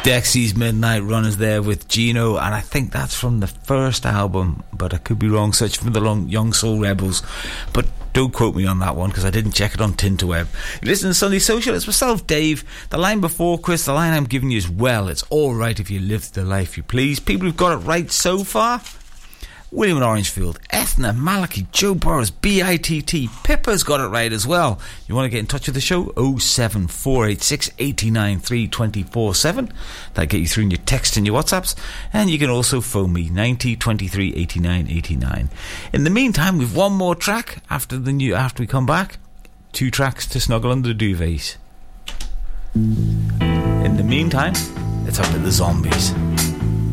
Dexy's Midnight Runners there with Gino, and I think that's from the first album, but I could be wrong. Search for the Young Soul Rebels, but don't quote me on that one because I didn't check it on Tinterweb. You listen to Sunday Social. It's myself, Dave. The line before, Chris, the line I'm giving you is, well, it's all right if you live the life you please. People who've got it right so far: William in Orangefield, Ethna, Malachi, Joe Burrows, BITT. Pippa's got it right as well. You want to get in touch with the show? 07486 89 324 That'll get you through in your text and your WhatsApps. And you can also phone me, 90 23 89 89. In the meantime, we've one more track after we come back. 2 tracks to snuggle under the duvets. In the meantime, it's up to the Zombies.